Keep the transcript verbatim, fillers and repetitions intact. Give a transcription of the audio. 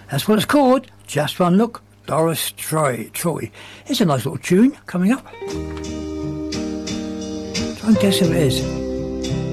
That's what it's called. Just One Look, Doris Troy. Troy. It's a nice little tune coming up. Try and guess who it is.